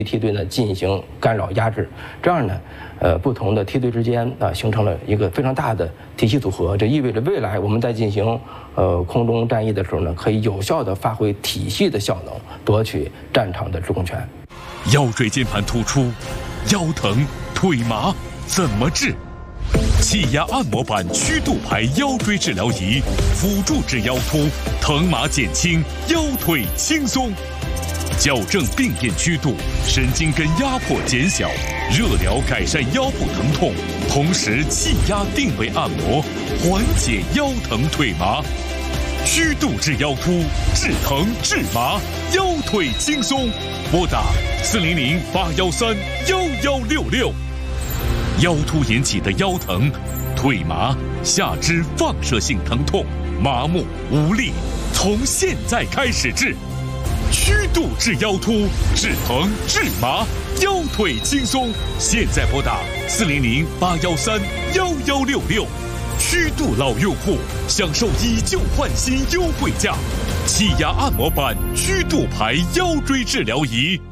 梯队呢进行干扰压制，这样呢，不同的梯队之间形成了一个非常大的体系组合，这意味着未来我们在进行空中战役的时候呢，可以有效地发挥体系的效能，夺取战场的制空权。 腰椎间盘突出、腰疼、腿麻怎么治？气压按摩板曲度牌腰椎治疗仪，辅助治腰突，疼麻减轻，腰腿轻松。矫正病变曲度，神经根压迫减小，热疗改善腰部疼痛，同时气压定位按摩，缓解腰疼腿麻。曲度治腰突，治疼治麻，腰腿轻松。拨打400-813-1166。腰突引起的腰疼、腿麻、下肢放射性疼痛、麻木、无力，从现在开始治。曲度治腰突，治疼治麻，腰腿轻松。现在拨打400-813-1166。曲度老用户享受以旧换新优惠价，气压按摩板曲度牌腰椎治疗仪。